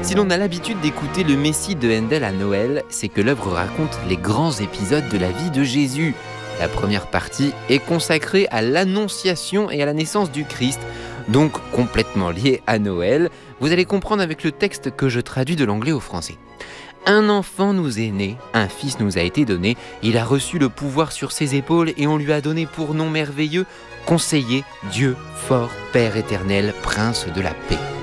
Si l'on a l'habitude d'écouter le Messie de Handel à Noël, c'est que l'œuvre raconte les grands épisodes de la vie de Jésus. La première partie est consacrée à l'Annonciation et à la naissance du Christ, donc complètement liée à Noël. Vous allez comprendre avec le texte que je traduis de l'anglais au français. Un enfant nous est né, un fils nous a été donné, il a reçu le pouvoir sur ses épaules et on lui a donné pour nom merveilleux, Conseiller, Dieu, fort, Père éternel, Prince de la paix.